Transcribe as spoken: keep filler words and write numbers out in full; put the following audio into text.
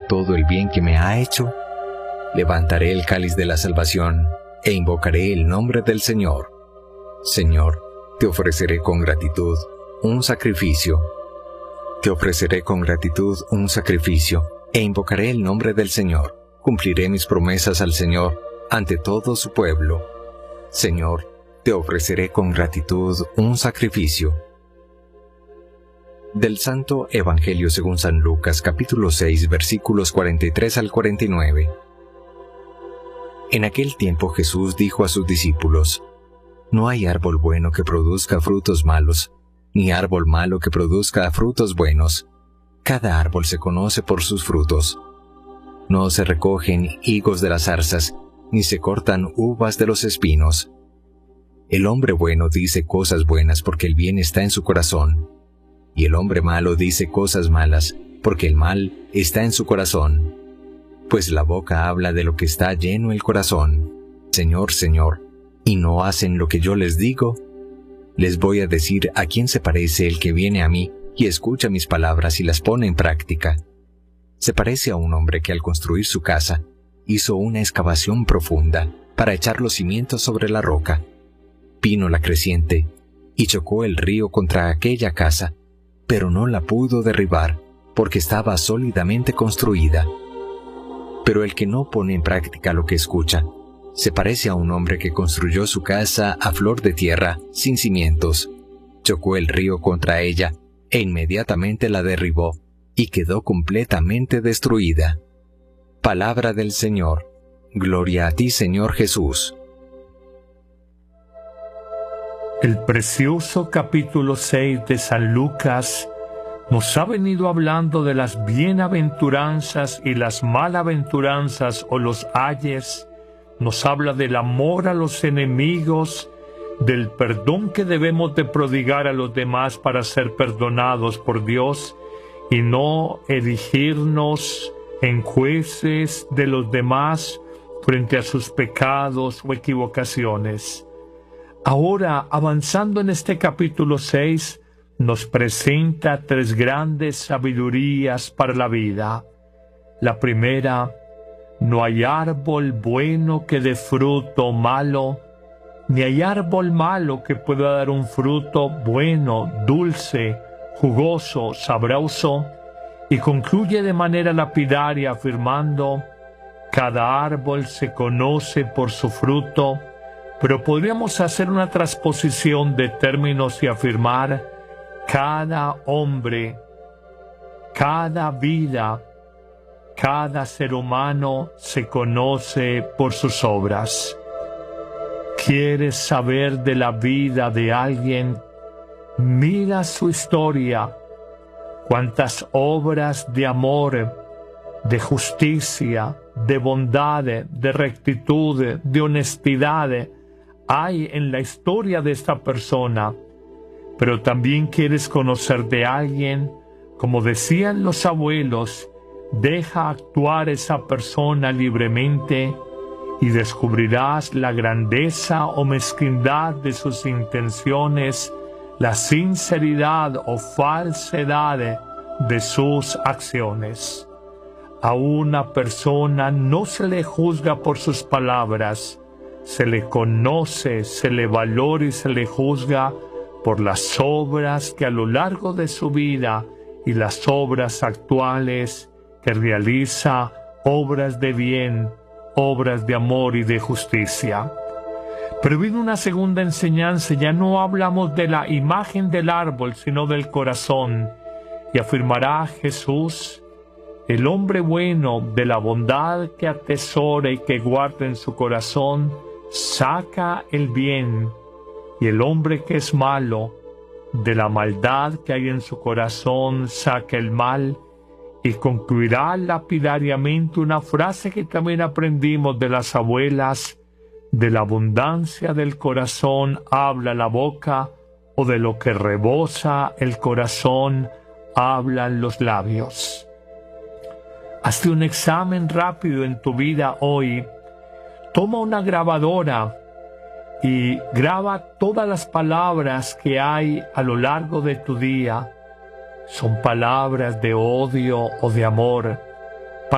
todo el bien que me ha hecho, levantaré el cáliz de la salvación e invocaré el nombre del Señor. Señor, te ofreceré con gratitud un sacrificio. Te ofreceré con gratitud un sacrificio e invocaré el nombre del Señor. Cumpliré mis promesas al Señor ante todo su pueblo. Señor, te ofreceré con gratitud un sacrificio. Del Santo Evangelio según San Lucas, capítulo seis, versículos cuarenta y tres al cuarenta y nueve. En aquel tiempo Jesús dijo a sus discípulos: No hay árbol bueno que produzca frutos malos, ni árbol malo que produzca frutos buenos. Cada árbol se conoce por sus frutos. No se recogen higos de las zarzas, ni se cortan uvas de los espinos. El hombre bueno dice cosas buenas porque el bien está en su corazón, y el hombre malo dice cosas malas porque el mal está en su corazón. Pues la boca habla de lo que está lleno el corazón. Señor, Señor, ¿y no hacen lo que yo les digo? Les voy a decir a quién se parece el que viene a mí y escucha mis palabras y las pone en práctica. Se parece a un hombre que al construir su casa hizo una excavación profunda para echar los cimientos sobre la roca. Vino la creciente y chocó el río contra aquella casa, pero no la pudo derribar porque estaba sólidamente construida. Pero el que no pone en práctica lo que escucha se parece a un hombre que construyó su casa a flor de tierra, sin cimientos. Chocó el río contra ella e inmediatamente la derribó y quedó completamente destruida. Palabra del Señor. Gloria a ti, Señor Jesús. El precioso capítulo seis de San Lucas nos ha venido hablando de las bienaventuranzas y las malaventuranzas o los ayes. Nos habla del amor a los enemigos, del perdón que debemos de prodigar a los demás para ser perdonados por Dios y no erigirnos en jueces de los demás frente a sus pecados o equivocaciones. Ahora, avanzando en este capítulo seis, nos presenta tres grandes sabidurías para la vida. La primera: no hay árbol bueno que dé fruto malo, ni hay árbol malo que pueda dar un fruto bueno, dulce, jugoso, sabroso, y concluye de manera lapidaria afirmando: cada árbol se conoce por su fruto. Pero podríamos hacer una transposición de términos y afirmar: cada hombre, cada vida, cada ser humano se conoce por sus obras. ¿Quieres saber de la vida de alguien? Mira su historia. Cuántas obras de amor, de justicia, de bondad, de rectitud, de honestidad hay en la historia de esta persona. Pero también quieres conocer de alguien, como decían los abuelos: deja actuar esa persona libremente y descubrirás la grandeza o mezquindad de sus intenciones, la sinceridad o falsedad de sus acciones. A una persona no se le juzga por sus palabras, se le conoce, se le valora y se le juzga por las obras que a lo largo de su vida y las obras actuales que realiza, obras de bien, obras de amor y de justicia. Pero viene una segunda enseñanza. Ya no hablamos de la imagen del árbol, sino del corazón. Y afirmará Jesús: el hombre bueno, de la bondad que atesora y que guarda en su corazón, saca el bien, y el hombre que es malo, de la maldad que hay en su corazón, saca el mal. Y concluirá lapidariamente una frase que también aprendimos de las abuelas: de la abundancia del corazón habla la boca, o de lo que rebosa el corazón hablan los labios. Hazte un examen rápido en tu vida hoy. Toma una grabadora y graba todas las palabras que hay a lo largo de tu día. ¿Son palabras de odio o de amor?